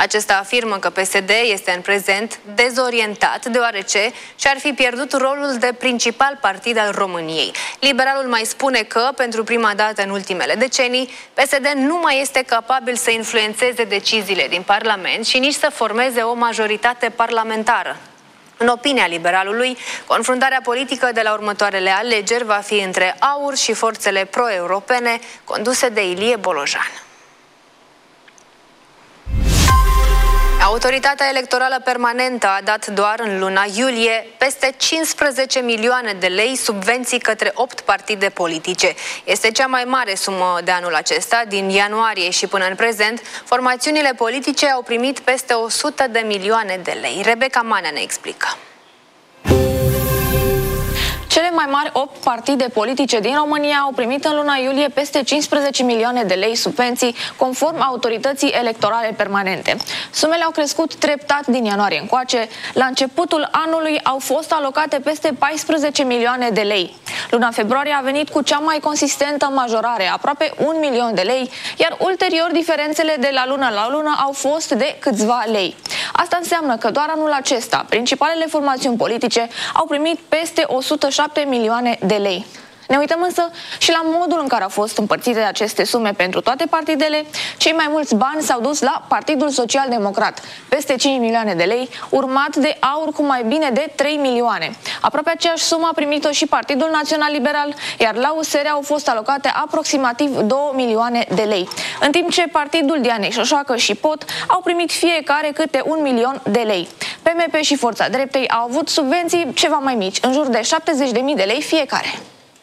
Acesta afirmă că PSD este în prezent dezorientat deoarece și-ar fi pierdut rolul de principal partid al României. Liberalul mai spune că, pentru prima dată în ultimele decenii, PSD nu mai este capabil să influențeze deciziile din Parlament și nici să formeze o majoritate parlamentară. În opinia liberalului, confruntarea politică de la următoarele alegeri va fi între AUR și forțele pro-europene conduse de Ilie Bolojan. Autoritatea Electorală Permanentă a dat doar în luna iulie peste 15 milioane de lei subvenții către 8 partide politice. Este cea mai mare sumă de anul acesta. Din ianuarie și până în prezent, formațiunile politice au primit peste 100 de milioane de lei. Rebecca Manea ne explică. Cele mai mari 8 partide politice din România au primit în luna iulie peste 15 milioane de lei subvenții, conform Autorității Electorale Permanente. Sumele au crescut treptat din ianuarie încoace. La începutul anului au fost alocate peste 14 milioane de lei. Luna februarie a venit cu cea mai consistentă majorare, aproape 1 milion de lei, iar ulterior diferențele de la lună la lună au fost de câțiva lei. Asta înseamnă că doar anul acesta, principalele formațiuni politice au primit peste 107 milioane de lei. Ne uităm însă și la modul în care au fost împărțite aceste sume pentru toate partidele. Cei mai mulți bani s-au dus la Partidul Social Democrat, peste 5 milioane de lei, urmat de AUR cu mai bine de 3 milioane. Aproape aceeași sumă a primit-o și Partidul Național Liberal, iar la USR au fost alocate aproximativ 2 milioane de lei. În timp ce Partidul Dianei Șoșoacă și POT au primit fiecare câte 1 milion de lei. PMP și Forța Dreptei au avut subvenții ceva mai mici, în jur de 70.000 de lei fiecare.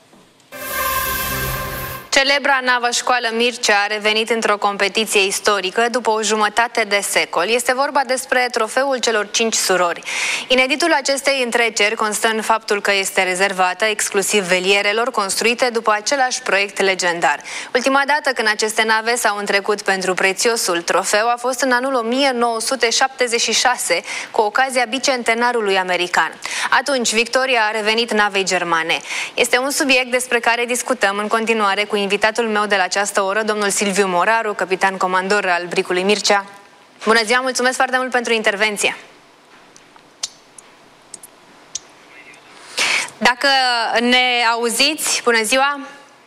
Celebra navă-școală Mircea a revenit într-o competiție istorică după o jumătate de secol. Este vorba despre trofeul celor 5 surori. Ineditul acestei întreceri constă în faptul că este rezervată exclusiv velierelor construite după același proiect legendar. Ultima dată când aceste nave s-au întrecut pentru prețiosul trofeu a fost în anul 1976, cu ocazia bicentenarului american. Atunci, victoria a revenit navei germane. Este un subiect despre care discutăm în continuare cu invitatul meu de la această oră, domnul Silviu Moraru, capitan comandor al bricului Mircea. Bună ziua, mulțumesc foarte mult pentru intervenție. Dacă ne auziți, bună ziua!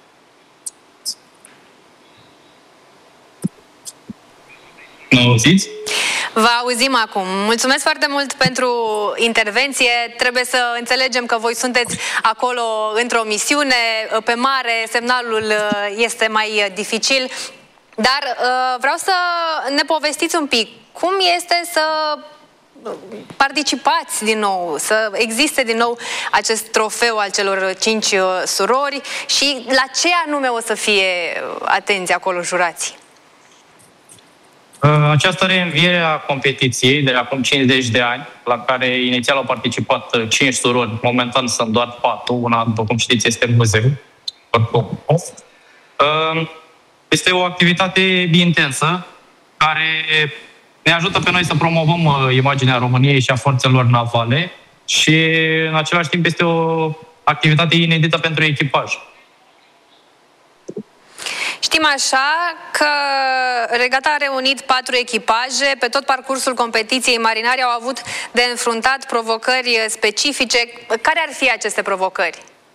Ne auziți? Vă auzim acum. Mulțumesc foarte mult pentru intervenție. Trebuie să înțelegem că voi sunteți acolo într-o misiune pe mare, semnalul este mai dificil, dar vreau să ne povestiți un pic cum este să participați din nou, să existe din nou acest trofeu al celor 5 surori și la ce anume o să fie atenți acolo jurații. Această reînviere a competiției de acum 50 de ani, la care inițial au participat 5 surori, momentan sunt doar 4, una, după cum știți, este muzeu. Este o activitate intensă care ne ajută pe noi să promovăm imaginea României și a forțelor navale și, în același timp, este o activitate inedită pentru echipaj. Știm așa că regata a reunit 4 echipaje. Pe tot parcursul competiției, marinarii au avut de înfruntat provocări specifice. Care ar fi aceste provocări?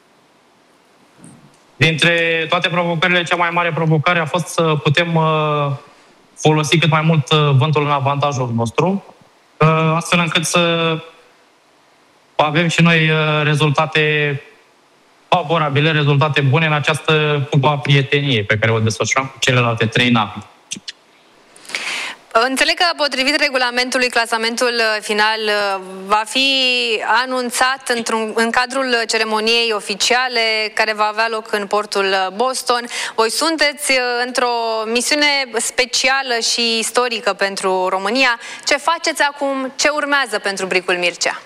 Dintre toate provocările, cea mai mare provocare a fost să putem folosi cât mai mult vântul în avantajul nostru, astfel încât să avem și noi rezultate favorabile, rezultate bune în această cupă a prieteniei pe care o desfășurăm cu celelalte 3 navi. Înțeleg că, potrivit regulamentului, clasamentul final va fi anunțat în cadrul ceremoniei oficiale care va avea loc în portul Boston. Voi sunteți într-o misiune specială și istorică pentru România. Ce faceți acum? Ce urmează pentru bricul Mircea?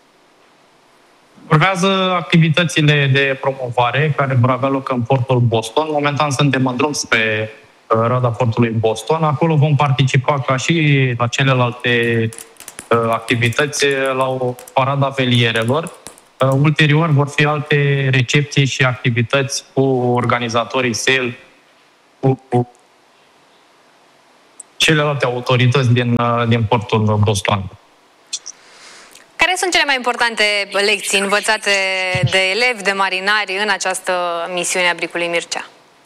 Urmează activitățile de promovare care vor avea loc în portul Boston. Momentan suntem în drum spre rada portului Boston. Acolo vom participa, ca și la celelalte activități, la o parada velierelor. Ulterior vor fi alte recepții și activități cu organizatorii SAIL, celelalte autorități din portul Boston. Care sunt cele mai importante lecții învățate de elevi, de marinari în această misiune a Bricului Mircea?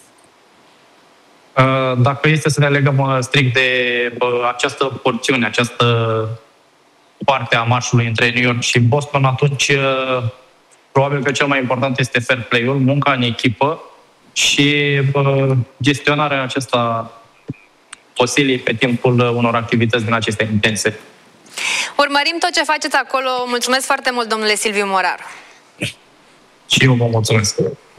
Dacă este să ne legăm strict de această porțiune, această parte a marșului între New York și Boston, atunci probabil că cel mai important este fair play-ul, munca în echipă și gestionarea acesta fosilii pe timpul unor activități din acestea intense. Urmărim tot ce faceți acolo. Mulțumesc foarte mult, domnule Silviu Moraru. Și eu vă mulțumesc.